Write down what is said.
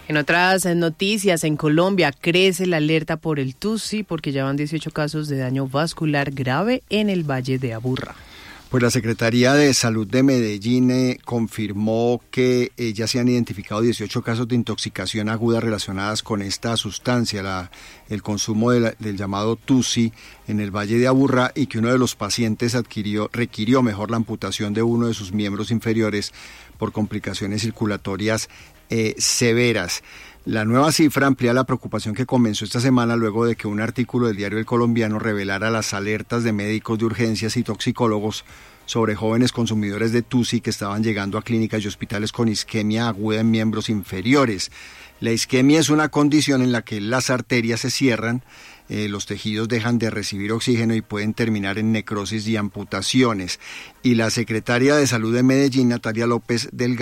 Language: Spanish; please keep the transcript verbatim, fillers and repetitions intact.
En otras noticias, en Colombia crece la alerta por el TUSI porque ya van dieciocho casos de daño vascular grave en el Valle de Aburrá. Pues la Secretaría de Salud de Medellín eh, confirmó que eh, ya se han identificado dieciocho casos de intoxicación aguda relacionadas con esta sustancia, la, el consumo de la, del llamado TUSI en el Valle de Aburrá, y que uno de los pacientes adquirió, requirió mejor la amputación de uno de sus miembros inferiores por complicaciones circulatorias eh, severas. La nueva cifra amplía la preocupación que comenzó esta semana luego de que un artículo del diario El Colombiano revelara las alertas de médicos de urgencias y toxicólogos sobre jóvenes consumidores de TUSI que estaban llegando a clínicas y hospitales con isquemia aguda en miembros inferiores. La isquemia es una condición en la que las arterias se cierran, eh, los tejidos dejan de recibir oxígeno y pueden terminar en necrosis y amputaciones. Y la secretaria de Salud de Medellín, Natalia López Delgado,